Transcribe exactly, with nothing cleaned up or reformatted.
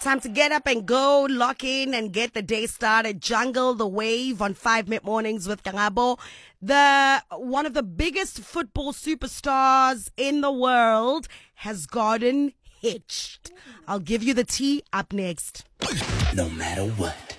Time to get up and go, lock in and get the day started. Jungle the Wave on five Mid Mornings with Kangabo. The one of the biggest football superstars in the world has gotten hitched. I'll give you the tea up next. No matter what.